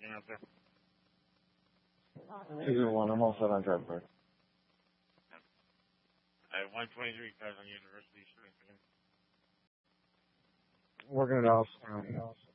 working out there? 201, I'm all set on drive bird. I have 123 cars on University Street. Working it off.